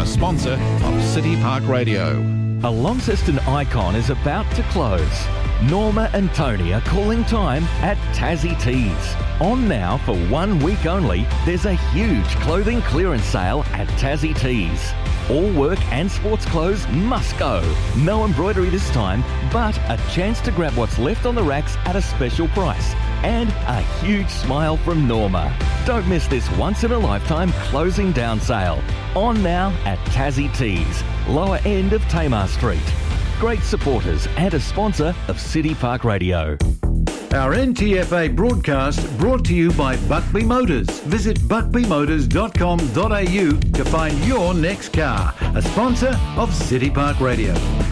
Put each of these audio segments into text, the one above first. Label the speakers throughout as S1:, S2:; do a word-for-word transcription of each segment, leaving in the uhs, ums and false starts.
S1: sponsor of City Park Radio.
S2: A Launceston icon is about to close. Norma and Tony are calling time at Tassie Tees. On now for one week only, there's a huge clothing clearance sale at Tassie Tees. All work and sports clothes must go. No embroidery this time, but a chance to grab what's left on the racks at a special price. And a huge smile from Norma. Don't miss this once-in-a-lifetime closing down sale. On now at Tassie Tees, lower end of Tamar Street. Great supporters and a sponsor of City Park Radio.
S3: Our N T F A broadcast brought to you by Buckley Motors. Visit buckley motors dot com dot a u to find your next car. A sponsor of City Park Radio.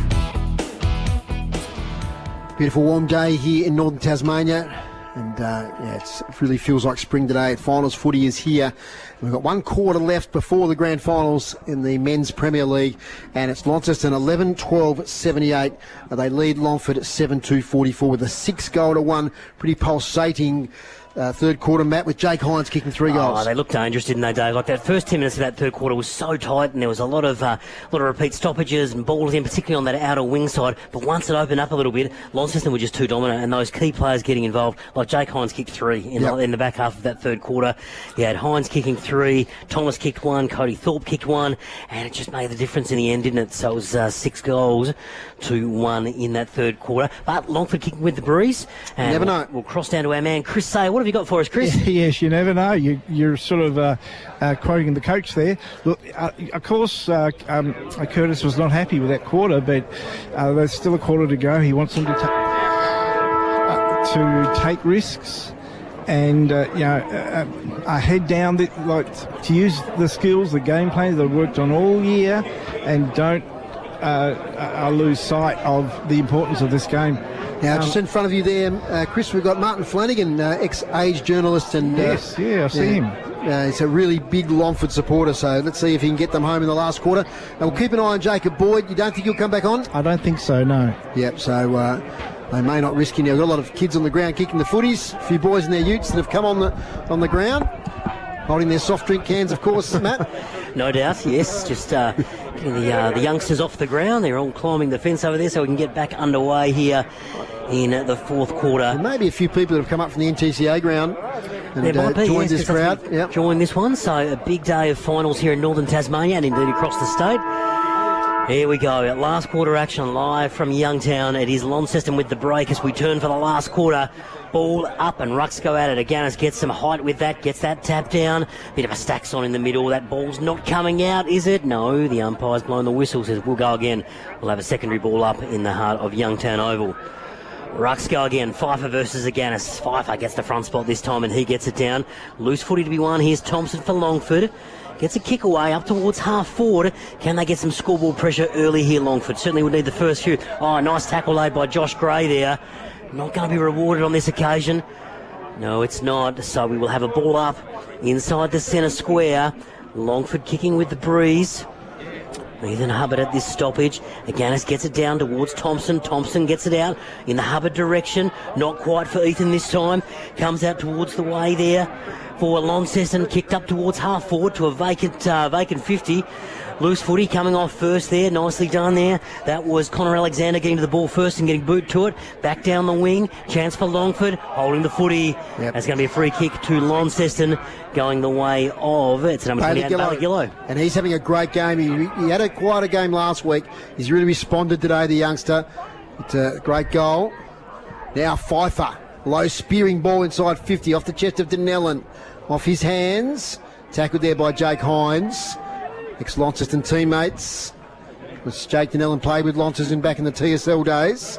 S4: Beautiful warm day here in northern Tasmania. And uh, yeah, it's, it really feels like spring today. Finals footy is here. We've got one quarter left before the grand finals in the Men's Premier League, and it's Launceston eleven twelve seventy-eight. Uh, they lead Longford at seven two forty-four with a six goal to one. Pretty pulsating uh, third quarter, Matt, with Jake Hines kicking three goals.
S5: Oh, they looked dangerous, didn't they, Dave? Like that first ten minutes of that third quarter was so tight, and there was a lot of uh, lot of repeat stoppages and balls in, particularly on that outer wing side. But once it opened up a little bit, Launceston were just too dominant, and those key players getting involved, like Jake Hines kicked three in, yep. the, in the back half of that third quarter. You had Hines kicking three, Thomas kicked one, Cody Thorpe kicked one, and it just made the difference in the end, didn't it? So it was uh, six goals to one in that third quarter. But Longford kicking with the breeze. And
S4: never
S5: we'll,
S4: know.
S5: We'll cross down to our man, Chris Sayer. What have you got for us, Chris?
S6: Yes, you never know. You, you're sort of uh, uh, quoting the coach there. Look, uh, of course, uh, um, Curtis was not happy with that quarter, but uh, there's still a quarter to go. He wants them to, ta- uh, to take risks. And, uh, you know, uh, uh, head down, the, like, to use the skills, the game plans they've worked on all year, and don't uh, uh, lose sight of the importance of this game.
S4: Now,
S6: um,
S4: just in front of you there, uh, Chris, we've got Martin Flanagan, uh, ex-Age journalist. And uh,
S6: yes, yeah, I see
S4: yeah,
S6: him.
S4: Uh, he's a really big Longford supporter, so let's see if he can get them home in the last quarter. And we'll keep an eye on Jacob Boyd. You don't think he'll come back on?
S6: I don't think so, no.
S4: Yep, so... Uh, They may not risk it now. We've got a lot of kids on the ground kicking the footies. A few boys in their utes that have come on the on the ground, holding their soft drink cans, of course, Matt.
S5: No doubt, yes. Just uh, getting the, uh, the youngsters off the ground. They're all climbing the fence over there so we can get back underway here in uh, the fourth quarter.
S4: And maybe a few people that have come up from the N T C A ground and uh,
S5: be,
S4: joined
S5: yes,
S4: this crowd. Yep.
S5: Join this one. So a big day of finals here in northern Tasmania and indeed across the state. Here we go, last quarter action live from Youngtown. It is Launceston with the break as we turn for the last quarter. Ball up and rucks go at it. Aganis gets some height with that, gets that tap down. Bit of a stacks on in the middle. That ball's not coming out, is it? No, the umpire's blown the whistle, says we'll go again. We'll have a secondary ball up in the heart of Youngtown Oval. Rucks go again. Pfeiffer versus Aganis. Pfeiffer gets the front spot this time and he gets it down. Loose footy to be won. Here's Thompson for Longford. Gets a kick away up towards half forward. Can they get some scoreboard pressure early here, Longford? Certainly would need the first few. Oh, nice tackle laid by Josh Gray there. Not going to be rewarded on this occasion. No, it's not. So we will have a ball up inside the centre square. Longford kicking with the breeze. Ethan Hubbard at this stoppage. Aganis gets it down towards Thompson. Thompson gets it out in the Hubbard direction. Not quite for Ethan this time. Comes out towards the way there for Launceston. Kicked up towards half forward to a vacant uh, vacant fifty. Loose footy coming off first there. Nicely done there. That was Connor Alexander getting to the ball first and getting boot to it. Back down the wing. Chance for Longford. Holding the footy. Yep. That's going to be a free kick to Launceston going the way of, it's number twenty-eight, Bailey Gillow.
S4: And he's having a great game. He, he had a quite a game last week. He's really responded today, the youngster. It's a great goal. Now Pfeiffer. Low spearing ball inside fifty off the chest of Denellen. Off his hands. Tackled there by Jake Hines. Ex-Launceston teammates. Was Jake Denellen played with Launceston back in the T S L days.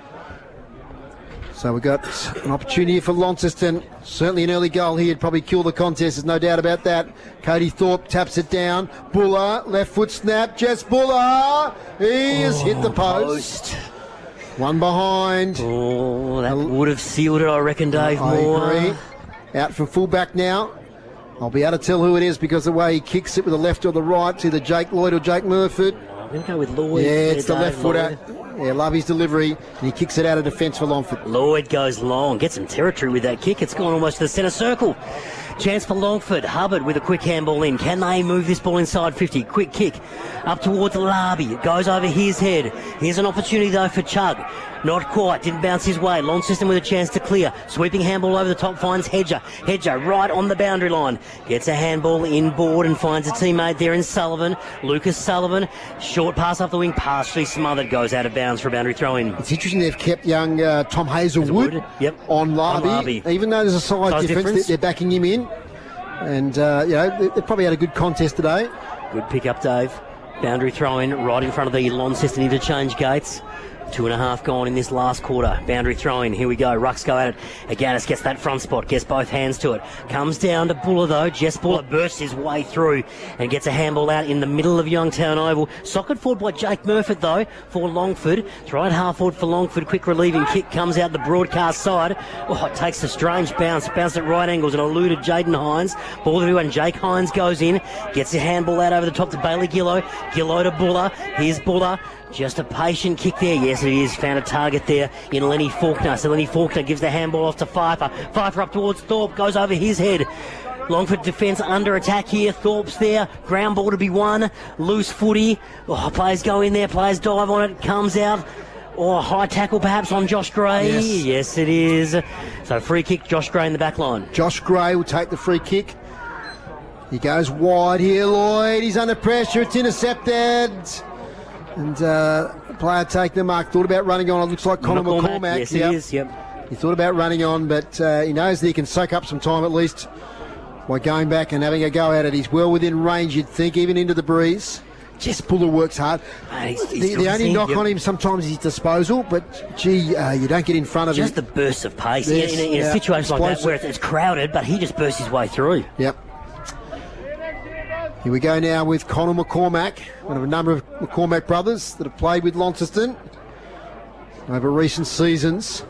S4: So we've got an opportunity for Launceston. Certainly an early goal here. It'd probably kill the contest. There's no doubt about that. Cody Thorpe taps it down. Buller, left foot snap. Jess Buller. He has oh, hit the post. post. One behind.
S5: Oh, that would have sealed it, I reckon, Dave
S4: I
S5: Moore.
S4: agree. Out from fullback now. I'll be able to tell who it is because the way he kicks it with the left or the right. It's either Jake Lloyd or Jake Murford.
S5: I'm going to go with Lloyd.
S4: Yeah, it's
S5: there,
S4: the
S5: Dave,
S4: left footer. Yeah, love his delivery, and he kicks it out of defence for Longford.
S5: Lloyd goes long, gets some territory with that kick. It's gone almost to the centre circle. Chance for Longford. Hubbard with a quick handball in. Can they move this ball inside fifty? Quick kick up towards Larby. It goes over his head. Here's an opportunity though for Chug. Not quite. Didn't bounce his way. Launceston with a chance to clear. Sweeping handball over the top finds Hedger. Hedger right on the boundary line. Gets a handball inboard and finds a teammate there in Sullivan. Lucas Sullivan. Short pass up the wing. Partially smothered. Goes out of bounds for a boundary throw in.
S4: It's interesting they've kept young uh, Tom Hazelwood,
S5: Hazelwood. Yep.
S4: on Larby.
S5: On Larby.
S4: Even though there's a size,
S5: Size
S4: difference,
S5: difference.
S4: they're backing him in. And, uh, you know, they, they probably had a good contest today.
S5: Good pick up, Dave. Boundary throw in right in front of the Launceston interchange gates. Two and a half gone in this last quarter. Boundary throw in. Here we go. Rucks go at it. Aganis gets that front spot. Gets both hands to it. Comes down to Buller though. Jess Buller bursts his way through and gets a handball out in the middle of Youngtown Oval. Socket forward by Jake Murphy though for Longford. Throw it half forward for Longford. Quick relieving kick comes out the broadcast side. Oh, it takes a strange bounce. Bounced at right angles and eluded Jaden Hines. Ball through and Jake Hines goes in. Gets a handball out over the top to Bailey Gillow. Gillow to Buller. Here's Buller. Just a patient kick there. Yes, it is. Found a target there in Lenny Faulkner. So Lenny Faulkner gives the handball off to Pfeiffer. Pfeiffer up towards Thorpe. Goes over his head. Longford defence under attack here. Thorpe's there. Ground ball to be won. Loose footy. Oh, players go in there. Players dive on it. Comes out. Or oh, high tackle perhaps on Josh Gray.
S4: Yes.
S5: Yes, it is. So free kick. Josh Gray in the back line.
S4: Josh Gray will take the free kick. He goes wide here, Lloyd. He's under pressure. It's intercepted. And uh, the player taking the mark. Thought about running on. It looks like Connor
S5: McCormack.
S4: McCormack.
S5: Yes,
S4: Yep.
S5: it is. Yep.
S4: He thought about running on, but uh, he knows that he can soak up some time at least by going back and having a go at it. He's well within range, you'd think, even into the breeze. Jess Buller works hard.
S5: Mate, he's- he's
S4: the, the
S5: good,
S4: only
S5: isn't he?
S4: knock
S5: Yep.
S4: on him sometimes is his disposal, but gee, uh, you don't get in front of
S5: Just
S4: him.
S5: the bursts of pace.
S4: Yes,
S5: in, in, in
S4: yeah.
S5: a situation like that
S4: Explosive.
S5: where it's, it's crowded, but he just bursts his way through.
S4: Yep. Here we go now with Connor McCormack, one of a number of McCormack brothers that have played with Launceston over recent seasons.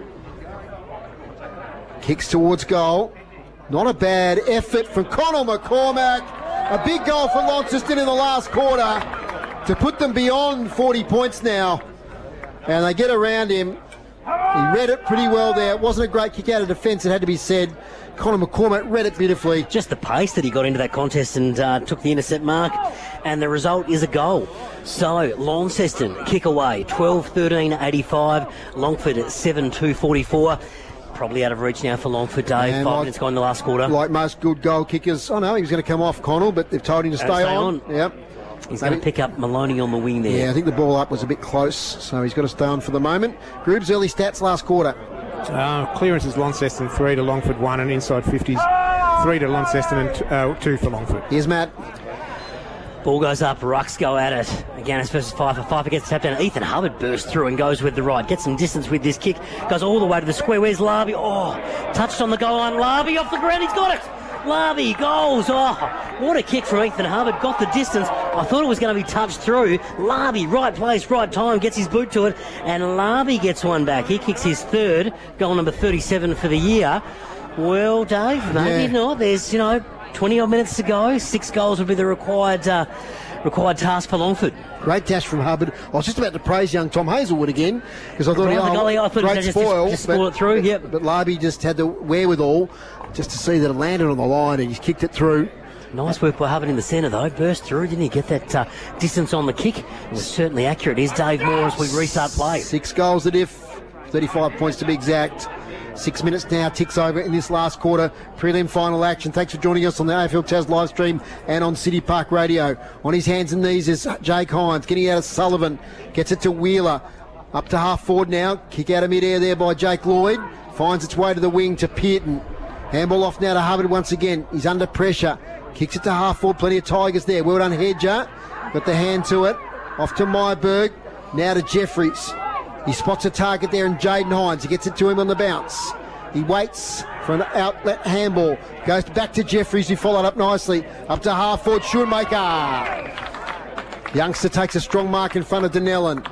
S4: Kicks towards goal. Not a bad effort from Connor McCormack. A big goal for Launceston in the last quarter to put them beyond forty points now. And they get around him. He read it pretty well there. It wasn't a great kick out of defence, it had to be said. Connor McCormack read it beautifully.
S5: Just the pace that he got into that contest and uh, took the intercept mark, and the result is a goal. So Launceston kick away, twelve thirteen eighty-five. Longford seven two forty-four. Probably out of reach now for Longford, Dave.
S4: And
S5: Five
S4: like-
S5: minutes gone in the last quarter.
S4: Like most good goal kickers, I know he was going to come off Connell, but they've told him to stay,
S5: stay
S4: on.
S5: on.
S4: Yep.
S5: He's
S4: Maybe-
S5: going to pick up Maloney on the wing there.
S4: Yeah, I think the ball up was a bit close, so he's got to stay on for the moment. Groob's early stats last quarter.
S7: Uh, clearances Launceston three to Longford one, and inside fifties three to Launceston and t- uh, two for Longford.
S4: Here's Matt.
S5: Ball goes up, Rucks go at it. Again, it's versus Pfeiffer. Pfeiffer gets tapped down. Ethan Hubbard bursts through and goes with the right. Gets some distance with this kick. Goes all the way to the square. Where's Larby? Oh, touched on the goal line. Larby off the ground. He's got it. Larby goals. Oh, what a kick from Ethan Hubbard. Got the distance. I thought it was going to be touched through. Larby, right place, right time. Gets his boot to it. And Larby gets one back. He kicks his third. Goal number thirty-seven for the year. Well, Dave, maybe
S4: Yeah.
S5: not. There's, you know, twenty odd minutes to go. Six goals would be the required uh, required task for Longford.
S4: Great dash from Hubbard. I was just about to praise young Tom Hazelwood again because I thought
S5: Right,
S4: he
S5: the goalie, I thought he
S4: great
S5: was just-
S4: spoil,
S5: just spoil it through,
S4: But,
S5: yep.
S4: but Larby just had the wherewithal just to see that it landed on the line and he's kicked it through.
S5: Nice work by Hubbard in the centre, though. Burst through, didn't he? Get that uh, distance on the kick. It was certainly accurate. Here's Dave Moore as we restart play.
S4: Six goals to diff, thirty-five points to be exact. Six minutes now ticks over in this last quarter. Prelim final action. Thanks for joining us on the A F L Taz live stream and on City Park Radio. On his hands and knees is Jake Hines. Getting out of Sullivan. Gets it to Wheeler. Up to half forward now. Kick out of mid-air there by Jake Lloyd. Finds its way to the wing to Pearton. Handball off now to Hubbard once again. He's under pressure. Kicks it to half forward. Plenty of Tigers there. Well done, Hedger. Got the hand to it. Off to Myberg. Now to Jeffries. He spots a target there in Jaden Hines. He gets it to him on the bounce. He waits for an outlet handball. Goes back to Jeffries, who followed up nicely. Up to half forward, Shoemaker. Youngster takes a strong mark in front of Denellen.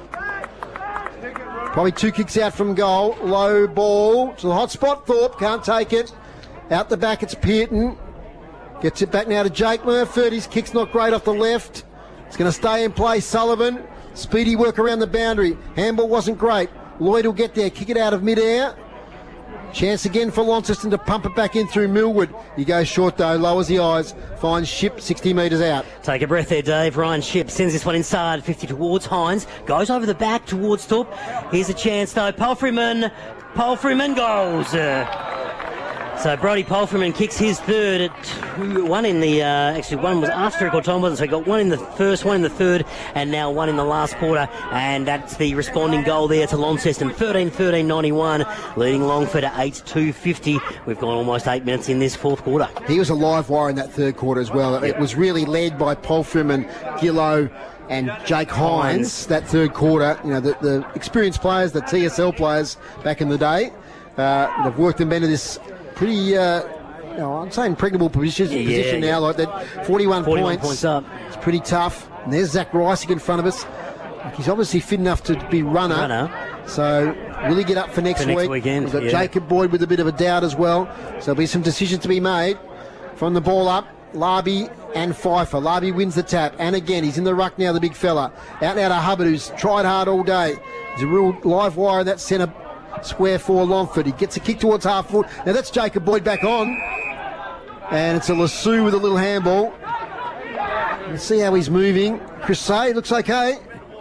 S4: Probably two kicks out from goal. Low ball to the hot spot. Thorpe can't take it. Out the back, it's Pearton. Gets it back now to Jake Murford. His kick's not great off the left. It's going to stay in play. Sullivan Speedy work around the boundary. Handball wasn't great. Lloyd will get there, kick it out of mid-air. Chance again for Launceston to pump it back in through Millwood. He goes short though, lowers the eyes, finds Ship sixty metres out.
S5: Take a breath there, Dave. Ryan Ship sends this one inside, fifty towards Hines. Goes over the back towards Thorpe. Here's a chance though. Palfreyman. Palfreyman goes. Uh, so Brodie Palfreyman kicks his third at two, one in the, uh, actually one was after equal time, wasn't it? So he got one in the first, one in the third, and now one in the last quarter. And that's the responding goal there to Launceston. thirteen thirteen ninety-one, leading Longford at eight two fifty. We've gone almost eight minutes in this fourth quarter.
S4: He was a live wire in that third quarter as well. It was really led by Palfreyman, Gillow, and Jake Hines, Hines. That third quarter. You know, the, the experienced players, the T S L players back in the day, uh, they've worked them into this pretty, uh, you know, I'm saying impregnable position, yeah, position yeah. now, like that. forty-one,
S5: forty-one
S4: points.
S5: points up.
S4: It's pretty tough. And there's Zach Rice in front of us. He's obviously fit enough to be runner.
S5: runner.
S4: So will he get up for next,
S5: for next
S4: week?
S5: weekend?
S4: We've got
S5: yeah.
S4: Jacob Boyd with a bit of a doubt as well. So there'll be some decisions to be made. From the ball up, Larby and Pfeiffer. Larby wins the tap, and again he's in the ruck now, the big fella. Out and out of Hubbard, who's tried hard all day. He's a real live wire in that centre square for Longford. He gets a kick towards half foot. Now that's Jacob Boyd back on, and it's a Lassou with a little handball. Let's see how he's moving. Chris Say looks okay.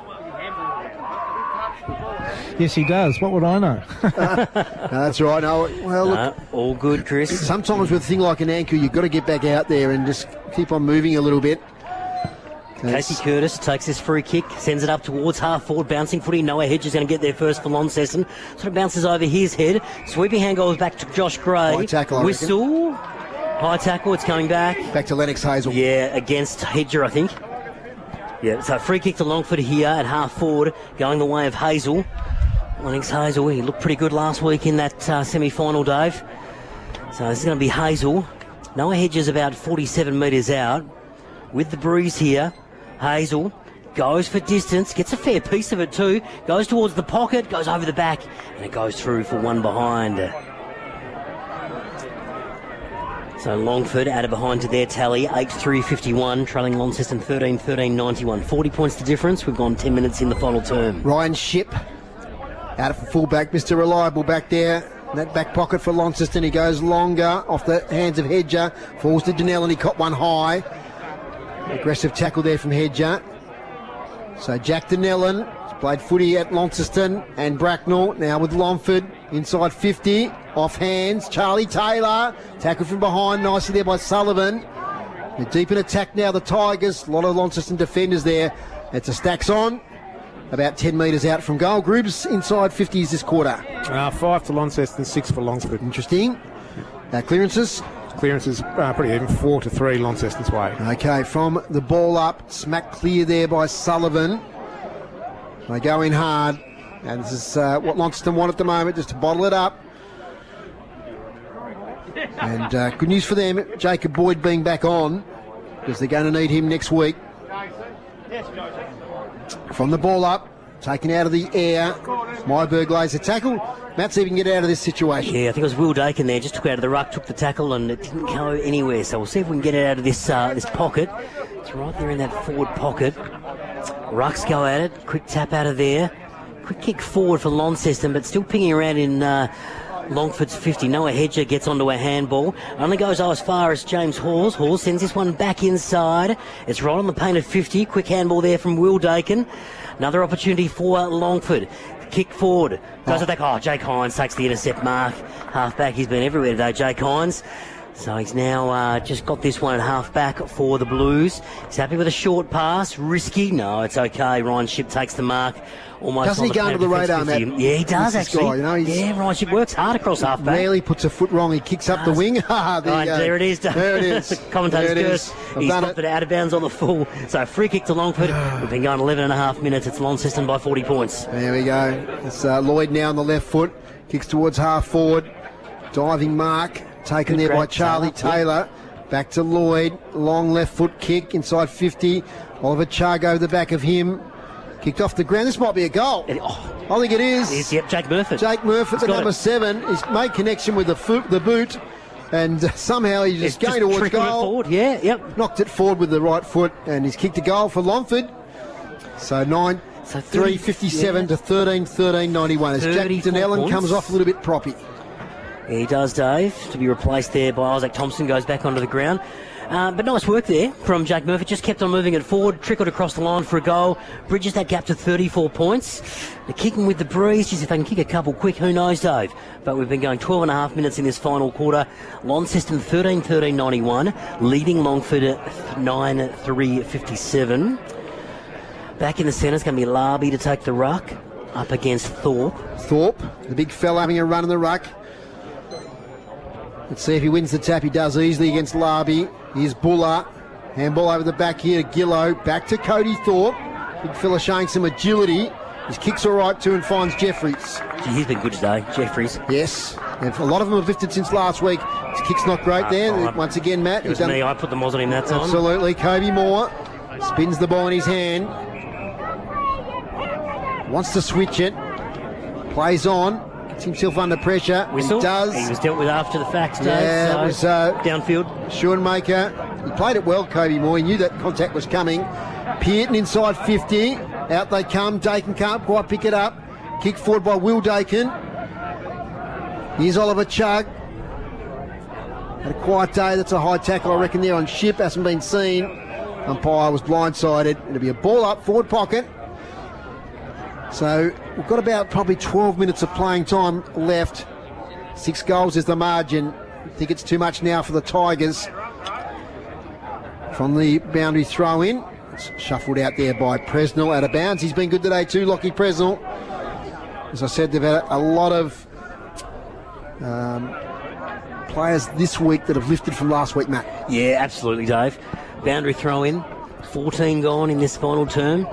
S6: Yes, he does. What would I know?
S4: uh, no, that's right. No, well, look,
S5: no, all good, Chris.
S4: Sometimes with a thing like an ankle, you've got to get back out there and just keep on moving a little bit. That's...
S5: Casey Curtis takes this free kick, sends it up towards half forward, bouncing footy. Noah Hedge is going to get there first for Launceston. Sort of bounces over his head. Sweeping hand goes back to Josh Gray.
S4: High tackle, I
S5: Whistle. High tackle, it's coming back.
S4: Back to Lennox Hazel.
S5: Yeah, against Hedger, I think. Yeah, so free kick to Longford here at half forward, going the way of Hazel. Lennox Hazel, he looked pretty good last week in that uh, semi-final, Dave. So this is going to be Hazel. Noah Hedge is about forty-seven metres out. With the breeze here, Hazel goes for distance, gets a fair piece of it too, goes towards the pocket, goes over the back, and it goes through for one behind. So Longford added behind to their tally, eight three fifty-one, trailing Launceston thirteen thirteen ninety-one. forty points to difference. We've gone ten minutes in the final term.
S4: Ryan Ship out for fullback, Mister Reliable back there. In that back pocket for Launceston. He goes longer off the hands of Hedger. Falls to Danell and he caught one high. Aggressive tackle there from Hedger. So Jack Danellen played footy at Launceston and Bracknell. Now with Longford inside fifty. Off hands. Charlie Taylor. Tackle from behind. Nicely there by Sullivan. They're deep in attack now, the Tigers. A lot of Launceston defenders there. It's a Stacks on. About ten metres out from goal. Grooves inside fifties this quarter.
S7: Uh, five to Launceston, six for Longford.
S4: Interesting. Uh, clearances.
S7: Clearances uh, pretty even. Four to three Launceston's way.
S4: Okay, from the ball up, smack clear there by Sullivan. They go in hard, and this is uh, what Launceston want at the moment, just to bottle it up. And uh, good news for them, Jacob Boyd being back on, because they're going to need him next week. From the ball up, taken out of the air. Myberg lays a tackle. Matt's even get out of this situation.
S5: Yeah, I think it was Will Dakin there. Just took out of the ruck, took the tackle, and it didn't go anywhere. So we'll see if we can get it out of this uh, this pocket. It's right there in that forward pocket. Rucks go at it. Quick tap out of there. Quick kick forward for Launceston, but still pinging around in uh, Longford's fifty. Noah Hedger gets onto a handball. Only goes oh, as far as James Hawes. Hawes sends this one back inside. It's right on the painted fifty. Quick handball there from Will Dakin. Another opportunity for Longford. Kick forward. Goes oh. back. Oh, Jake Hines takes the intercept mark. Half back. He's been everywhere today, Jake Hines. So he's now uh, just got this one at half back for the Blues. He's happy with a short pass. Risky. No, it's okay. Ryan Ship takes the mark. Almost
S4: Doesn't he go under the radar, Matt?
S5: Yeah, he does, actually.
S4: Guy, you know,
S5: yeah, Ryan Ship works hard across half back.
S4: Rarely puts a foot wrong. He kicks up the wing. there,
S5: oh, there it is.
S4: There it is.
S5: Commentator's
S4: there it
S5: curse.
S4: is.
S5: He's got it out of bounds on the full. So free kick to Longford. We've been going eleven and a half minutes. It's Launceston by forty points.
S4: There we go. It's uh, Lloyd now on the left foot. Kicks towards half forward. Diving mark. Taken Good there by Charlie Taylor. Taylor. Back to Lloyd. Long left foot kick inside fifty. Oliver Chug over the back of him. Kicked off the ground. This might be a goal.
S5: It, oh,
S4: I think it is.
S5: It is. Yep, Jake Murphy.
S4: Jake Murphy, the number
S5: it.
S4: seven. He's made connection with the foot, the boot, and uh, somehow he's just
S5: it's
S4: going
S5: just
S4: towards goal.
S5: It forward. Yeah, yep.
S4: Knocked it forward with the right foot, and he's kicked a goal for Longford. So nine
S5: So
S4: three fifty-seven
S5: yeah.
S4: to thirteen thirteen ninety-one. As Jack Donnellan
S5: points.
S4: comes off a little bit proppy.
S5: Yeah, he does, Dave, to be replaced there by Isaac Thompson, goes back onto the ground. Uh, but nice work there from Jake Murphy. Just kept on moving it forward, trickled across the line for a goal, bridges that gap to thirty-four points. They're kicking with the breeze. Geez, if they can kick a couple quick, who knows, Dave? But we've been going twelve and a half minutes in this final quarter. Launceston thirteen thirteen ninety-one, leading Longford nine three fifty-seven. Back in the centre is going to be Larby to take the ruck up against Thorpe.
S4: Thorpe, the big fella having a run in the ruck. Let's see if he wins the tap. He does easily against Larby. Here's Buller. Handball over the back here to Gillow. Back to Cody Thorpe. Big fella showing some agility. His kick's all right too and finds Jeffries.
S5: Gee, he's been good today, Jeffries.
S4: Yes. And a lot of them have lifted since last week. His kick's not great
S5: Uh,
S4: there.
S5: uh,
S4: Once again, Matt.
S5: It was
S4: he's done
S5: me. I put the moz on him that time.
S4: Absolutely. Kobe Moore spins the ball in his hand. Wants to switch it. Plays on. Gets himself under pressure.
S5: Whistle.
S4: He does.
S5: He was dealt with after the fact, Dave.
S4: Yeah,
S5: so
S4: it was uh,
S5: downfield.
S4: Schoenmaker. He played it well, Kobe Moore. He knew that contact was coming. Pearton inside fifty. Out they come. Dakin can't quite pick it up. Kick forward by Will Dakin. Here's Oliver Chugg. Had a quiet day. That's a high tackle, I reckon, there on Ship. Hasn't been seen. Umpire was blindsided. It'll be a ball up, forward pocket. So we've got about probably twelve minutes of playing time left. Six goals is the margin. I think it's too much now for the Tigers. From the boundary throw in. It's shuffled out there by Presnell out of bounds. He's been good today too, Lockie Presnell. As I said, they've had a lot of um, players this week that have lifted from last week, Matt.
S5: Yeah, absolutely, Dave. Boundary throw in. fourteen gone in this final term.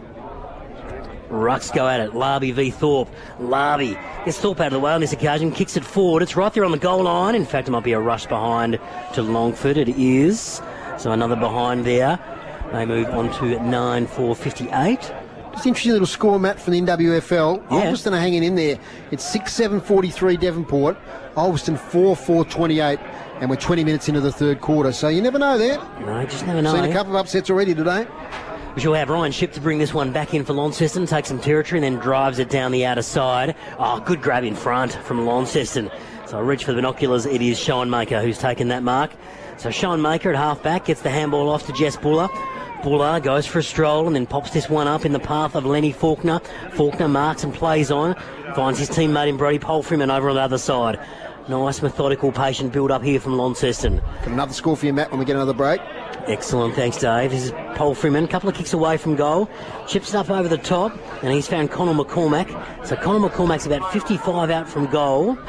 S5: Rucks go at it. Larby v Thorpe. Larby gets Thorpe out of the way on this occasion, kicks it forward. It's right there on the goal line. In fact, it might be a rush behind to Longford. It is. So another behind there. They move on to nine four fifty-eight.
S4: Just interesting little score, Matt, from the N W F L.
S5: Yeah.
S4: Ulverston are hanging in there. It's six seven forty-three Devonport. Ulverston four four twenty-eight. And we're twenty minutes into the third quarter. So you never know there.
S5: No, just never know.
S4: Seen a couple of upsets already today.
S5: We shall have Ryan Ship to bring this one back in for Launceston, take some territory and then drives it down the outer side. Oh, good grab in front from Launceston. So I reach for the binoculars. It is Schoenmaker who's taken that mark. So Schoenmaker at half-back gets the handball off to Jess Buller. Buller goes for a stroll and then pops this one up in the path of Lenny Faulkner. Faulkner marks and plays on. Finds his teammate in Brody Polfreeman over on the other side. Nice, methodical, patient build-up here from Launceston.
S4: Got another score for you, Matt, when we get another break.
S5: Excellent, thanks, Dave. This is Paul Freeman, a couple of kicks away from goal. Chips it up over the top, and he's found Connor McCormack. So Connor McCormack's about fifty-five out from goal.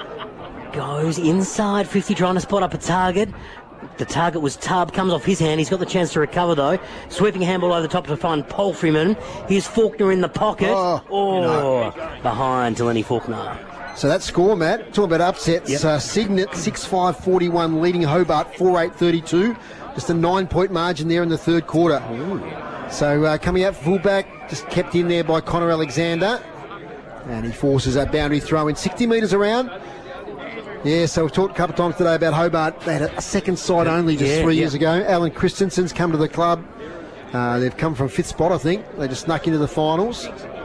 S5: Goes inside fifty, trying to spot up a target. The target was Tubb, comes off his hand. He's got the chance to recover, though. Sweeping a handball over the top to find Paul Freeman. Here's Faulkner in the pocket.
S4: Oh,
S5: oh
S4: no.
S5: Behind to Lenny Faulkner.
S4: So that score, Matt, talking about upsets,
S5: Yep.
S4: uh, Signet six five forty-one leading Hobart four eight thirty-two. Just a nine-point margin there in the third quarter.
S5: Ooh.
S4: So uh, coming out for fullback, just kept in there by Connor Alexander. And he forces that boundary throw in sixty metres around. Yeah, so we've talked a couple of times today about Hobart. They had a, a second side only just
S5: Yeah,
S4: three
S5: yeah.
S4: years ago. Alan Christensen's come to the club. Uh, they've come from fifth spot, I think. They just snuck into the finals.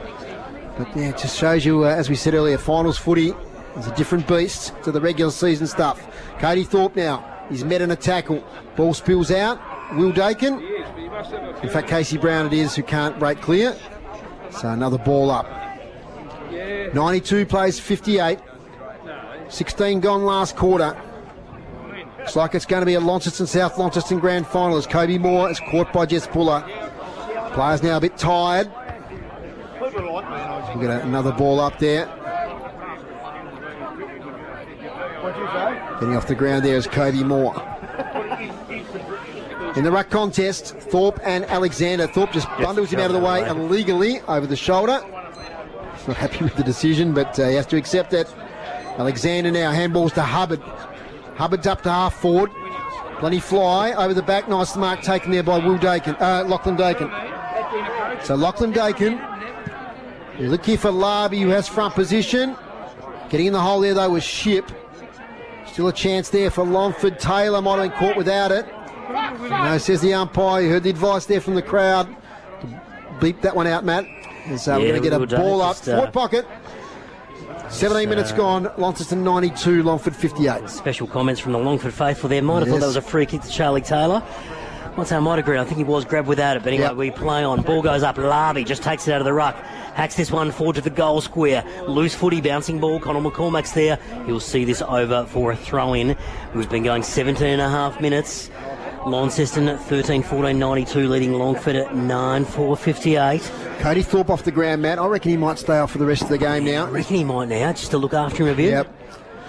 S4: But yeah, it just shows you, uh, as we said earlier, finals footy is a different beast to the regular season stuff. Cody Thorpe now. He's met in a tackle. Ball spills out. Will Dakin. In fact, Casey Brown it is who can't break clear. So another ball up. ninety-two plays fifty-eight. sixteen gone last quarter. Looks like it's going to be a Launceston South Launceston grand final as Kobe Moore is caught by Jess Buller. Players now a bit tired. We've got another ball up there. Getting off the ground there is Kobe Moore. In the ruck contest, Thorpe and Alexander. Thorpe just bundles him out of the way illegally over the shoulder. Not happy with the decision, but uh, he has to accept it. Alexander now handballs to Hubbard. Hubbard's up to half forward. Plenty fly over the back. Nice mark taken there by Will Dakin, uh, Lachlan Dakin. So Lachlan Dakin. You look here for Larby, who has front position. Getting in the hole there though was Ship. Still a chance there for Longford. Taylor might have been caught without it. No, says the umpire. You heard the advice there from the crowd. Beep that one out, Matt. As, uh,
S5: Yeah,
S4: we're going to get
S5: we
S4: a
S5: will,
S4: ball
S5: Dave.
S4: up.
S5: Just, uh,
S4: Forward pocket. seventeen minutes gone. Launceston ninety-two, Longford fifty-eight.
S5: Special comments from the Longford faithful there. Might have thought
S4: Yes.
S5: that was a free kick to Charlie Taylor. Once I might agree, I think he was grabbed without it. But anyway,
S4: Yep.
S5: we play on. Ball goes up. Larby just takes it out of the ruck. Hacks this one forward to the goal square. Loose footy, bouncing ball. Connell McCormack's there. He'll see this over for a throw-in. Who's been going seventeen and a half minutes. Launceston thirteen fourteen ninety-two, leading Longford at nine four fifty-eight.
S4: Cody Thorpe off the ground, Matt. I reckon he might stay off for the rest of the game
S5: I
S4: now.
S5: reckon he might now, just to look after him a bit.
S4: Yep.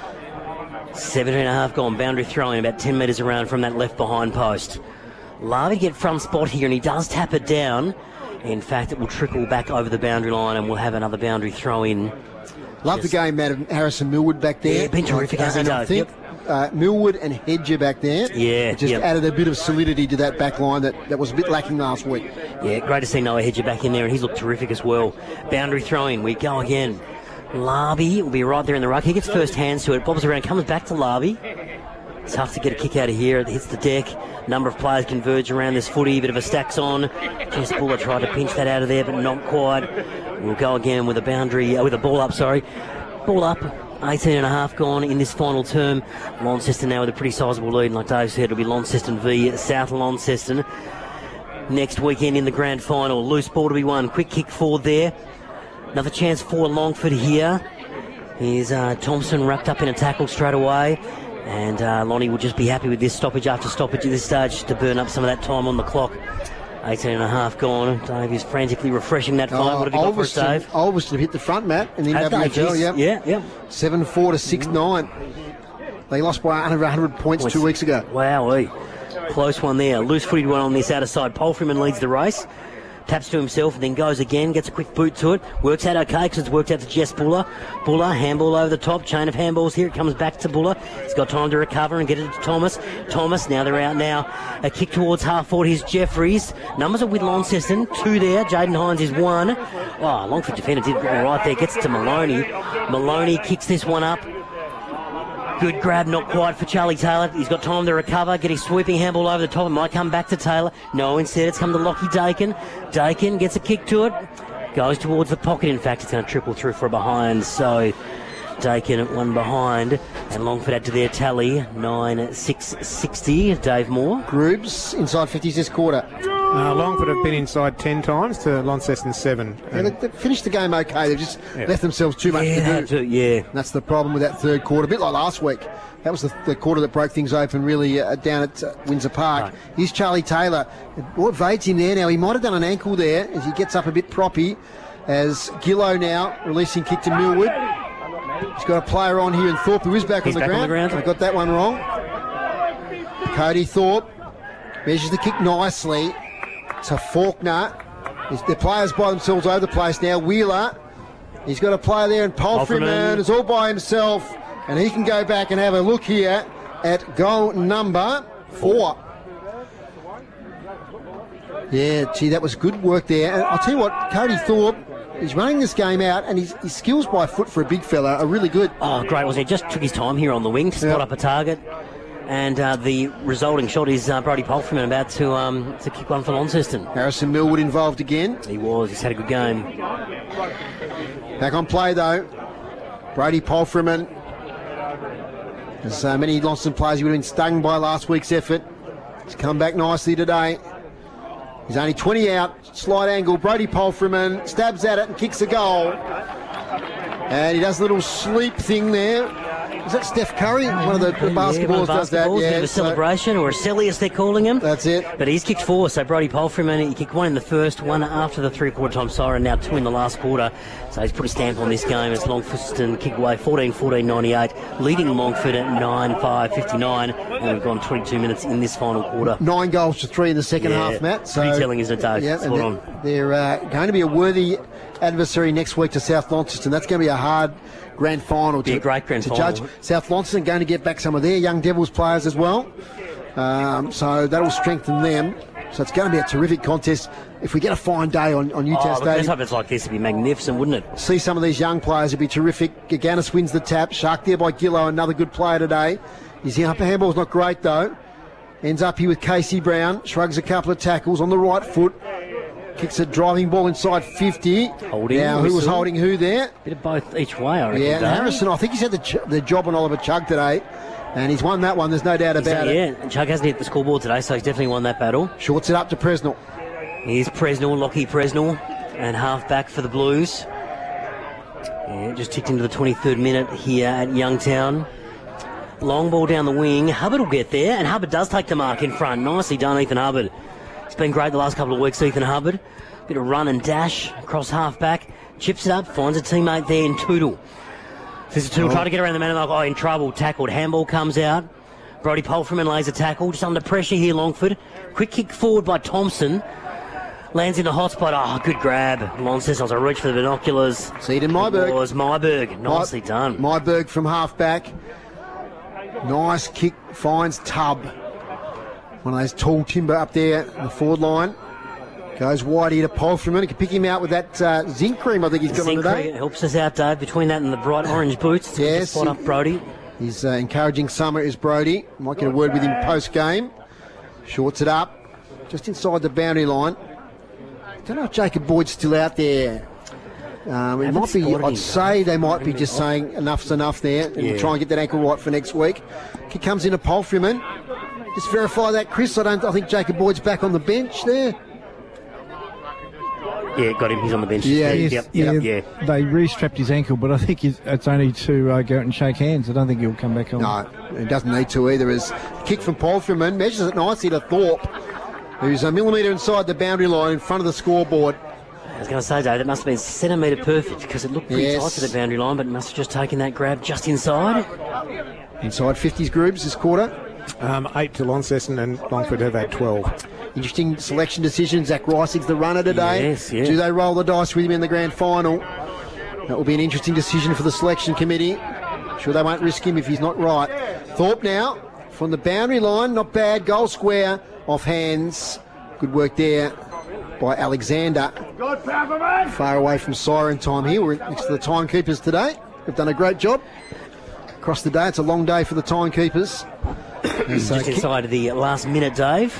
S5: seventeen and a half gone. Boundary throwing about ten metres around from that left behind post. Larby get front spot here, and he does tap it down. In fact, it will trickle back over the boundary line, and we'll have another boundary throw in.
S4: Love
S5: Just-
S4: the game, Matt, of Harrison Millwood back there.
S5: Yeah, been terrific,
S4: Uh,
S5: hasn't he,
S4: and I
S5: Dave?
S4: think uh, Millwood and Hedger back there.
S5: Yeah,
S4: It just
S5: yep.
S4: added a bit of solidity to that back line that, that was a bit lacking last week.
S5: Yeah, great to see Noah Hedger back in there, and he's looked terrific as well. Boundary throwing, we go again. Larby will be right there in the ruck. He gets first hands to it, bobs around, comes back to Larby. Tough to get a kick out of here. It hits the deck. Number of players converge around this footy. Bit of a stacks on. Jess Buller tried to pinch that out of there, but not quite. We'll go again with a boundary, uh, with a ball up, sorry. Ball up. eighteen and a half gone in this final term. Launceston now with a pretty sizable lead. And like Dave said, it'll be Launceston v South Launceston next weekend in the grand final. Loose ball to be won. Quick kick forward there. Another chance for Longford here. Here's uh, Thompson wrapped up in a tackle straight away. And uh, Lonnie will just be happy with this stoppage after stoppage at this stage to burn up some of that time on the clock. eighteen and a half gone. Dave is frantically refreshing that fine. What have you got for us,
S4: Ulverston,
S5: Dave?
S4: Ulverston have hit the front, Matt, in the
S5: Have
S4: W
S5: they?
S4: F L.
S5: Jeez.
S4: Yep.
S5: Yeah, yeah.
S4: seven four to six nine. They lost by one hundred points,
S5: Points.
S4: two weeks ago.
S5: Wowee. Close one there. Loose footed one on this outer side. Polfreeman leads the race. Taps to himself and then goes again. Gets a quick boot to it. Works out okay because it's worked out to Jess Buller. Buller, handball over the top. Chain of handballs here. It comes back to Buller. He's got time to recover and get it to Thomas. Thomas, now they're out now. A kick towards half forward. Here's Jeffries. Numbers are with Launceston. Two there. Jaden Hines is one. Oh, Longford defender did all right there. Gets it to Maloney. Maloney kicks this one up. Good grab, not quite for Charlie Taylor. He's got time to recover, get his sweeping handball over the top. It might come back to Taylor. No, instead it's come to Lockie Dakin. Dakin gets a kick to it. Goes towards the pocket. In fact, it's going to triple through for a behind. So Dakin at one behind. And Longford add to their tally. nine six sixty. Dave Moore.
S4: Grooves inside fifties this quarter.
S7: Uh, Longford have been inside ten times to Launceston seven.
S4: Yeah, they, they finished the game okay. They've just
S7: Yeah.
S4: left themselves too much
S5: Yeah,
S4: to do.
S5: had to, yeah.
S4: And that's the problem with that third quarter. A bit like last week. That was the, the quarter that broke things open really uh, down at uh, Windsor Park.
S5: Right.
S4: Here's Charlie Taylor. What Vade's him there now? He might have done an ankle there as he gets up a bit proppy. As Gillow now releasing kick to Millwood. He's got a player on here and Thorpe who is back,
S5: He's
S4: on, the
S5: back on the
S4: ground.
S5: ground.
S4: I got that one wrong. Cody Thorpe measures the kick nicely to Faulkner. There's- The players by themselves over the place now. Wheeler, he's got a player there, and Polfreeman
S5: Polfreeman.
S4: is all by himself, and he can go back and have a look here at goal number four. Yeah, gee, that was good work there. And I'll tell you what, Cody Thorpe, he's running this game out, and his, his skills by foot for a big fella are really good.
S5: Oh, great, wasn't it? Just took his time here on the wing to spot
S4: Yep.
S5: up a target. And uh, the resulting shot is uh, Brody Polfreeman about to um, to kick one for Launceston.
S4: Harrison Millwood involved again.
S5: He was. He's had a good game.
S4: Back on play though, Brody Polfreeman. As uh, many Launceston players, he would have been stung by last week's effort. He's come back nicely today. He's only twenty out, slight angle. Brody Polfreeman stabs at it and kicks a goal. And he does a little sleep thing there. Is that Steph Curry? One of the, the
S5: Yeah, one
S4: basketballers
S5: of the
S4: does that.
S5: basketballs,
S4: Yeah,
S5: bit of a
S4: so
S5: celebration, or a silly as they're calling him.
S4: that's it.
S5: But he's kicked four, so Brody Polfreeman, he kicked one in the first, one after the three-quarter time siren, now two in the last quarter. So he's put a stamp on this game as Launceston kick away fourteen fourteen ninety-eight, leading Longford at nine five fifty-nine, and we've gone twenty-two minutes in this final quarter.
S4: Nine goals to three in the second
S5: Yeah,
S4: half, Matt. So,
S5: pretty telling, isn't it, Dave?
S4: Yeah,
S5: Spot
S4: and
S5: on.
S4: they're, they're uh, going to be a worthy adversary next week to South Launceston. That's going to be a hard grand final
S5: Be
S4: to,
S5: a great grand
S4: to
S5: final.
S4: judge. South Launceston going to get back some of their young Devils players as well. Um, so that'll strengthen them. So it's going to be a terrific contest. If we get a fine day on, on Utah
S5: Oh, look, let's
S4: Stadium,
S5: hope it's like this. It'd be magnificent, wouldn't it?
S4: see some of these young players, it'd be terrific. Gaganis wins the tap. Shark there by Gillow, another good player today. His upper handball's not great though. Ends up here with Casey Brown. Shrugs a couple of tackles on the right foot. kicks a driving ball inside fifty.
S5: Holding.
S4: Now, who was holding who there?
S5: Bit of both each way, I reckon.
S4: Yeah, and
S5: Dave.
S4: Harrison, I think he's had the, ch- the job on Oliver Chug today, and he's won that one, there's no doubt
S5: He's
S4: about
S5: done-
S4: it.
S5: Yeah, and Chug hasn't hit the scoreboard today, so he's definitely won that battle.
S4: Shorts it up to Presnell.
S5: Here's Presnell, Lockie Presnell, and half back for the Blues. Yeah, just ticked into the twenty-third minute here at Youngtown. Long ball down the wing. Hubbard will get there, and Hubbard does take the mark in front. Nicely done, Ethan Hubbard. It's been great the last couple of weeks, Ethan Hubbard. Bit of run and dash across half back. Chips it up, finds a teammate there in Tootle. Says Tootle,
S4: Oh.
S5: try to get around the man, and oh, in trouble. Tackled. Handball comes out. Brody Polfreman lays a tackle. Just under pressure here, Longford. Quick kick forward by Thompson. Lands in the hot spot. Oh, good grab. Launceston was a reach for the binoculars.
S4: See it in Myberg.
S5: It was Myberg. Nicely
S4: My-
S5: done.
S4: Myberg from half back. Nice kick, finds Tubb. One of those tall timber up there in the forward line. Goes wide here to Polfreman. He can pick him out with that uh, zinc cream I think he's got on
S5: Zinc
S4: today.
S5: helps us out, Dave. Between that and the bright orange boots, it's
S4: Yes,
S5: yes, spot up
S4: he-
S5: Brody.
S4: He's uh, encouraging Summer is Brody. Might get a word with him post-game. Shorts it up. Just inside the boundary line. Don't know if Jacob Boyd's still out there. Um, it
S5: Haven't
S4: might be,
S5: spotted
S4: I'd
S5: him,
S4: say they might be
S5: Haven't
S4: just
S5: been off.
S4: saying enough's enough there and
S5: Yeah.
S4: try and get that ankle right for next week. Kick comes into Polfreman. Just verify that, Chris. I don't. I think Jacob Boyd's back on the bench there.
S5: Yeah, got him. He's on the bench.
S4: Yeah,
S5: yep,
S4: yes,
S5: yep,
S6: yeah,
S5: yeah.
S6: They re-strapped his ankle, but I think it's, it's only to uh, go out and shake hands. I don't think he'll come back on.
S4: No, he doesn't need to either. As kick from Polfreman measures it nicely to Thorpe, who's a millimetre inside the boundary line in front of the scoreboard.
S5: I was going to say, Dave, that must have been centimetre perfect because it looked pretty
S4: Yes.
S5: tight to the boundary line, but it must have just taken that grab just inside.
S4: Inside fifties groups this quarter.
S7: Um, eight to Launceston, and Longford have had twelve.
S4: Interesting selection decision. Zach Reisig's the runner today.
S5: Yes, yeah.
S4: Do they roll the dice with him in the grand final? That will be an interesting decision for the selection committee. Sure they won't risk him if he's not right. Thorpe now from the boundary line. Not bad. Goal square off hands. Good work there by Alexander. Far away from siren time here. We're next to the timekeepers today. They've done a great job. Across the day, it's a long day for the timekeepers. And so
S5: Just
S4: kick-
S5: inside of the last minute, Dave.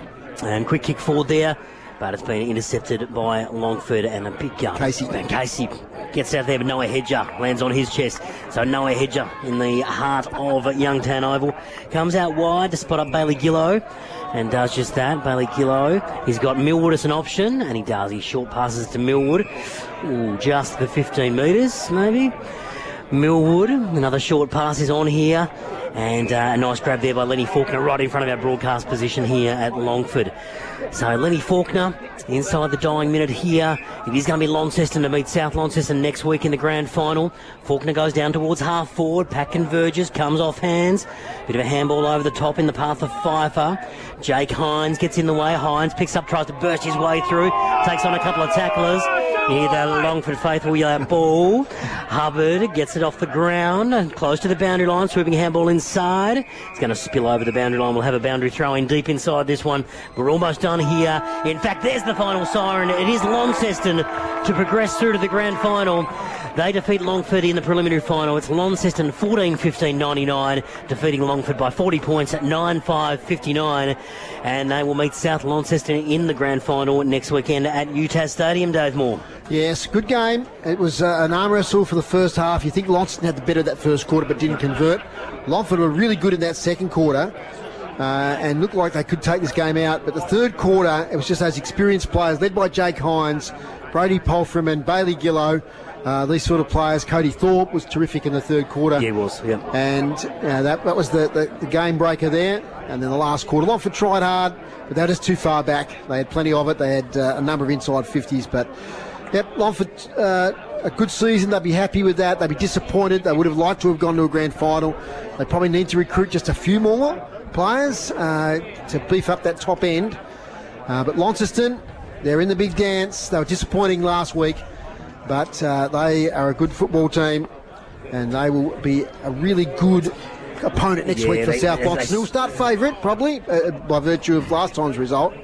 S5: And quick kick forward there, but it's been intercepted by Longford and a big gun.
S4: Casey.
S5: And Casey gets out there, but Noah Hedger lands on his chest. So Noah Hedger in the heart of Youngtown Oval comes out wide to spot up Bailey Gillow and does just that. Bailey Gillow, he's got Millwood as an option, and he does. He short passes to Millwood. Ooh, just for fifteen metres, maybe. Millwood, another short pass is on here. And uh, a nice grab there by Lenny Faulkner right in front of our broadcast position here at Longford. So Lenny Faulkner inside the dying minute here. It is going to be Launceston to meet South Launceston next week in the grand final. Faulkner goes down towards half forward. Pack converges, comes off hands. Bit of a handball over the top in the path of Pfeiffer. Jake Hines gets in the way. Hines picks up, tries to burst his way through. Takes on a couple of tacklers. You hear the Longford faithful yell out ball. Hubbard gets it off the ground and close to the boundary line. Swooping handball inside. It's going to spill over the boundary line. We'll have a boundary throw in deep inside this one. We're almost done here. In fact, there's the final siren. It is Launceston to progress through to the grand final. They defeat Longford in the preliminary final. It's Launceston fourteen fifteen ninety-nine, defeating Longford by forty points at nine five fifty-nine. And they will meet South Launceston in the grand final next weekend at U T A S Stadium. Dave Moore.
S4: Yes, good game. It was uh, an arm wrestle for the first half. You think Launceston had the better of that first quarter but didn't convert. Longford were really good in that second quarter uh, and looked like they could take this game out. But the third quarter, it was just those experienced players led by Jake Hines, Brody Polfreman, Bailey Gillow, uh, these sort of players. Cody Thorpe was terrific in the third quarter.
S5: Yeah, he was. Yeah.
S4: And uh, that, that was the, the, the game breaker there. And then the last quarter, Longford tried hard, but they were just too far back. They had plenty of it. They had uh, a number of inside fifties, but yep, Longford, uh, a good season. They'd be happy with that. They'd be disappointed. They would have liked to have gone to a grand final. They probably need to recruit just a few more players uh, to beef up that top end. Uh, but Launceston, they're in the big dance. They were disappointing last week, but uh, they are a good football team, and they will be a really good opponent next
S5: Yeah,
S4: week for
S5: they-
S4: South
S5: they-
S4: Launceston.
S5: they-
S4: Will start favourite, probably, uh, by virtue of last time's result.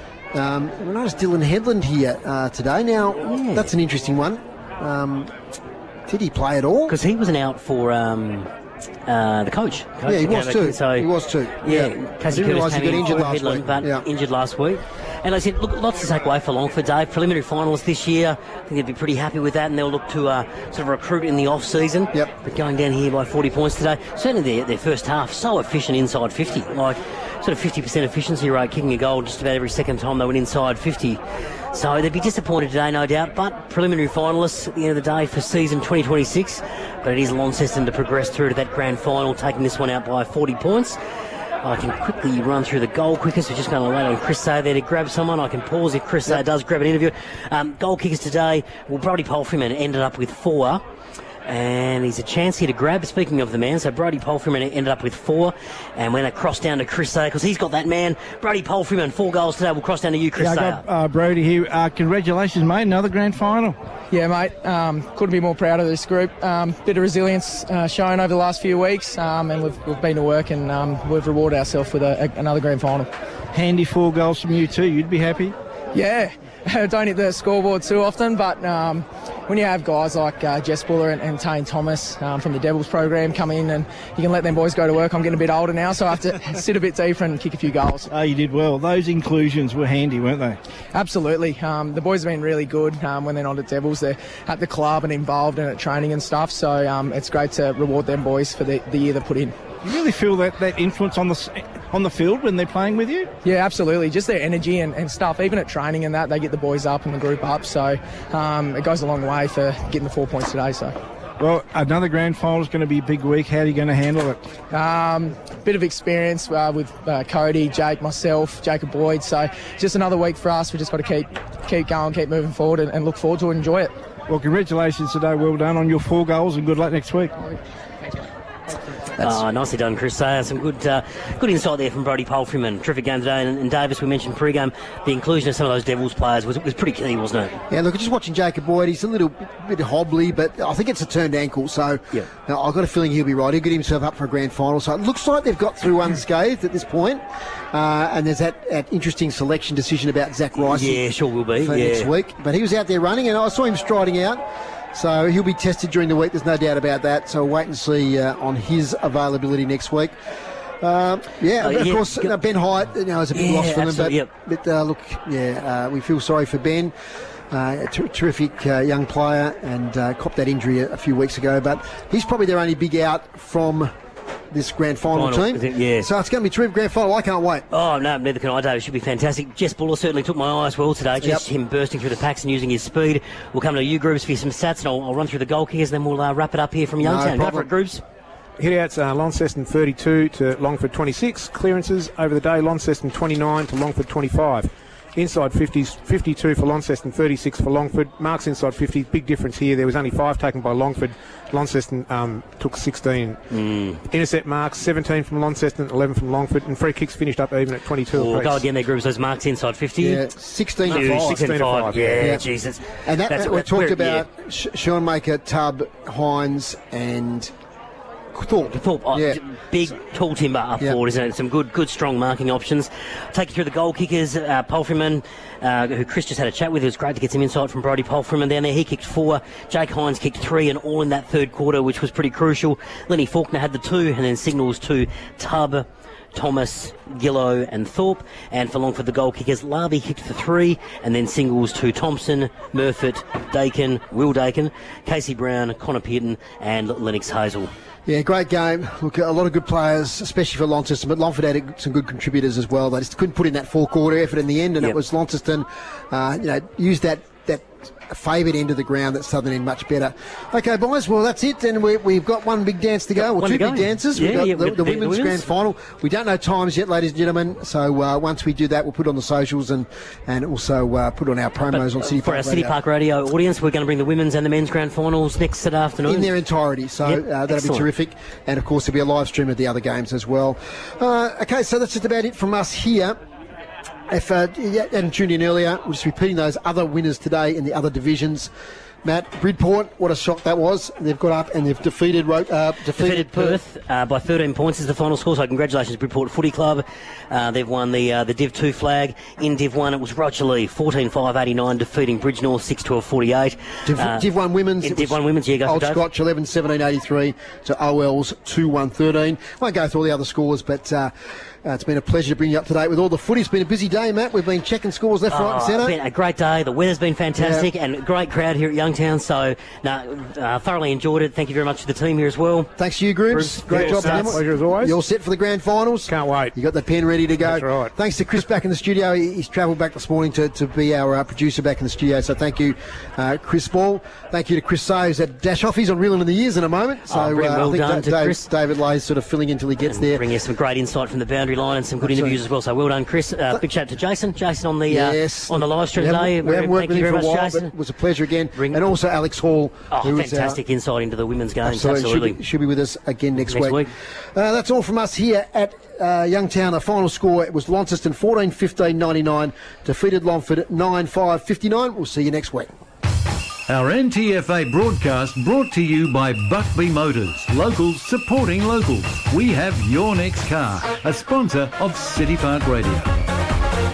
S4: Um, we noticed Dylan Headland here uh, today. Now,
S5: Yeah.
S4: that's an interesting one. Um, did he play at all?
S5: Because he wasn't out for um, uh, the coach. coach
S4: Yeah, he
S5: came
S4: was
S5: back
S4: too.
S5: in, So,
S4: He was too.
S5: Yeah,
S4: Yeah.
S5: Casey
S4: I didn't
S5: Curtis
S4: realise he
S5: came
S4: got
S5: in
S4: injured
S5: for
S4: last
S5: Headland,
S4: week.
S5: but
S4: Yeah.
S5: injured last week. And like I said, look, lots to take away for Longford, Dave. Preliminary finalists this year, I think they'd be pretty happy with that, and they'll look to uh, sort of recruit in the off-season.
S4: Yep.
S5: But going down here by forty points today, certainly their, their first half, so efficient inside fifty. Like, sort of fifty percent efficiency rate, kicking a goal just about every second time they went inside fifty. So they'd be disappointed today, no doubt, but preliminary finalists at the end of the day for season twenty twenty-six. But it is Launceston to progress through to that grand final, taking this one out by forty points. I can quickly run through the goal kickers. We're just going to wait on Chris Sayer there to grab someone. I can pause if Chris Sayer does grab an interview. Um, goal kickers today, well, Brody Palfreyman ended up with four. And he's a chance here to grab. Speaking of the man, so Brody Palfreyman ended up with four. And we're going to cross down to Chris Sayer because he's got that man. Brody Palfreyman, four goals today. We'll cross down to you, Chris
S6: yeah,
S5: Sayer.
S6: I got uh, Brody here. Uh, congratulations, mate. Another grand final.
S8: Yeah, mate. Um, couldn't be more proud of this group. Um, bit of resilience uh, shown over the last few weeks. Um, and we've, we've been to work and um, we've rewarded ourselves with a, a, another grand final.
S6: Handy four goals from you too. You'd be happy?
S8: Yeah. Don't hit the scoreboard too often, but um, when you have guys like uh, Jess Buller and, and Tane Thomas um, from the Devils program come in and you can let them boys go to work. I'm getting a bit older now, so I have to sit a bit deeper and kick a few goals.
S6: Oh, you did well. Those inclusions were handy, weren't they?
S8: Absolutely. Um, the boys have been really good um, when they're not at Devils. They're at the club and involved and at training and stuff, so um, it's great to reward them boys for the, the year they put in.
S6: You really feel that, that influence on the on the field when they're playing with you?
S8: Yeah, absolutely. Just their energy and, and stuff. Even at training and that, they get the boys up and the group up. So um, it goes a long way for getting the four points today. So,
S6: well, another grand final is going to be a big week. How are you going to handle it?
S8: Um, bit of experience uh, with uh, Cody, Jake, myself, Jacob Boyd. So just another week for us. We just got to keep keep going, keep moving forward, and, and look forward to it and enjoy it.
S6: Well, congratulations today. Well done on your four goals, and good luck next week.
S5: Oh, nicely done, Chris Sayer. Some good uh, good insight there from Brody Palfreyman. Terrific game today. And, and Davis, we mentioned pre-game, the inclusion of some of those Devils players was was pretty key, wasn't it?
S4: Yeah, look, just watching Jacob Boyd, he's a little bit, bit hobbly, but I think it's a turned ankle, so
S5: yeah.
S4: Now, I've got a feeling he'll be right. He'll get himself up for a grand final. So it looks like they've got through unscathed at this point. Uh, and there's that, that interesting selection decision about Zach Rice.
S5: Yeah, sure will be.
S4: For
S5: yeah.
S4: next week. But he was out there running, and I saw him striding out. So he'll be tested during the week, there's no doubt about that. So we'll wait and see uh, on his availability next week. Uh, yeah,
S5: uh,
S4: of
S5: yeah,
S4: course,
S5: go-
S4: uh, Ben Hyatt, you know, is a big
S5: Yeah,
S4: loss for them. But,
S5: yep.
S4: but uh, look, yeah, uh, we feel sorry for Ben. Uh, a ter- terrific uh, young player and uh, copped that injury a, a few weeks ago. But he's probably their only big out from this grand final,
S5: Final,
S4: team.
S5: is it? Yeah.
S4: So it's going to be a terrific grand final. I can't wait.
S5: Oh, no, neither can I, Dave. It should be fantastic. Jess Buller certainly took my eye as well today. Just
S4: Yep.
S5: him bursting through the packs and using his speed. We'll come to you groups for some stats, and I'll, I'll run through the goal kickers, then we'll uh, wrap it up here from Youngstown. Go for it, groups.
S7: Hit-outs, uh, Launceston thirty-two to Longford twenty-six. Clearances over the day, Launceston twenty-nine to Longford twenty-five. Inside fifties, fifty-two for Launceston, thirty-six for Longford. Marks inside fifty, big difference here. There was only five taken by Longford. Launceston um, took sixteen.
S5: Mm.
S7: Intercept marks, seventeen from Launceston, eleven from Longford. And free kicks finished up even at twenty-two.
S5: We'll
S7: apiece.
S5: go again there, groups. Those marks inside fifty.
S4: Yeah, sixteen
S5: Two,
S4: to five.
S5: sixteen to five. Yeah,
S4: Yeah.
S5: Jesus.
S4: And that,
S5: That's-
S4: we
S5: that's
S4: talked
S5: where-
S4: about
S5: yeah.
S4: Sh- Schoenmaker, Tubb, Hines, and Thorpe.
S5: Thorpe, oh,
S4: Yeah.
S5: big, tall timber up
S4: Yeah.
S5: forward, isn't it? Some good, good, strong marking options. Take you through the goal kickers. Uh, Palfreyman, uh, who Chris just had a chat with. It was great to get some insight from Brody Palfreyman down there. He kicked four. Jake Hines kicked three, and all in that third quarter, which was pretty crucial. Lenny Faulkner had the two, and then signals to Tubb, Thomas, Gillow and Thorpe. And for Longford, the goal kickers, Larby kicked for three, and then singles to Thompson, Murfitt, Dakin, Will Dakin, Casey Brown, Connor Pearton and Lennox Hazel.
S4: Yeah, great game. Look, a lot of good players, especially for Launceston, but Longford had some good contributors as well. They just couldn't put in that four-quarter effort in the end, and
S5: Yep.
S4: it was Launceston, uh, you know, used that that favoured end of the ground, that southern end much better. Okay, boys, well, that's it. And we, we've got one big dance to go, or
S5: One
S4: two
S5: to
S4: big
S5: go.
S4: dances.
S5: Yeah,
S4: we've got
S5: yeah,
S4: the,
S5: the-
S4: the
S5: the
S4: women's
S5: women's.
S4: grand final. We don't know times yet, ladies and gentlemen, so uh, once we do that, we'll put it on the socials and, and also uh, put on our promos on City
S5: For
S4: Park
S5: our City
S4: Radio.
S5: Park Radio audience, we're going to bring the women's and the men's grand finals next Saturday afternoon.
S4: In their entirety, so
S5: Yep,
S4: uh, that'll
S5: excellent.
S4: be terrific. And of course, there'll be a live stream of the other games as well. Uh, okay, so that's just about it from us here. If uh, you hadn't tuned in earlier, we're just repeating those other winners today in the other divisions. Matt, Bridport, what a shock that was. They've got up and they've defeated Ro- uh, defeated,
S5: Defeated Perth uh, by thirteen points is the final score, so congratulations Bridport Footy Club. Uh, they've won the uh, the Div two flag. In Div one it was Roger Lee, fourteen five eighty-nine, defeating Bridge North six twelve forty-eight.
S4: Div,
S5: Uh,
S4: Div one women's.
S5: in
S4: it
S5: Div
S4: was
S5: one women's, yeah, go for
S4: Old
S5: Dave.
S4: Scotch eleven seventeen eighty-three to O L's two one thirteen. Won't go through all the other scores, but uh, Uh, it's been a pleasure to bring you up to date with all the footy. It's been a busy day, Matt. We've been checking scores left, right, and
S5: Oh,
S4: centre.
S5: it's been a great day. The weather's been fantastic
S4: Yeah.
S5: and a great crowd here at Youngtown. So, no, uh, thoroughly enjoyed it. Thank you very much to the team here as well.
S4: Thanks to you, Groups.
S7: Groups,
S4: Great
S7: yeah,
S4: job,
S7: no,
S4: Emma.
S7: pleasure as always.
S4: You're set for the grand finals.
S7: Can't wait.
S4: You got the pen ready to go.
S7: That's right.
S4: Thanks to Chris back in the studio. He- He's travelled back this morning to, to be our uh, producer back in the studio. So thank you, uh, Chris Ball. Thank you to Chris Sayers at Dash Off. He's on Reeling in the Years in a moment. So
S5: Oh, brilliant.
S4: uh,
S5: Well
S4: I think
S5: done
S4: Da-
S5: to
S4: Dave,
S5: Chris.
S4: David Lay's sort of filling until he gets there.
S5: Bring us some great insight from the boundary line and some good
S4: That's
S5: interviews
S4: right.
S5: as well. So well done, Chris. Uh, big shout out to Jason. Jason on the
S4: Yes.
S5: uh, on the live stream
S4: we haven't-
S5: today.
S4: We haven't worked
S5: Thank
S4: with
S5: you
S4: him
S5: very
S4: for a
S5: much,
S4: while,
S5: Jason.
S4: but it was a pleasure again.
S5: Bring-
S4: And also Alex Hall.
S5: Oh,
S4: who is, uh,
S5: fantastic insight into the women's games.
S4: Absolutely.
S5: Absolutely.
S4: Should be, should be with us again next,
S5: Next week.
S4: Uh, that's all from us here at uh, Youngtown. The final score, it was Launceston fourteen fifteen ninety-nine, defeated Longford nine five fifty-nine. We'll see you next week.
S3: Our N T F A broadcast brought to you by Buckby Motors. Locals supporting locals. We have your next car. A sponsor of City Park Radio.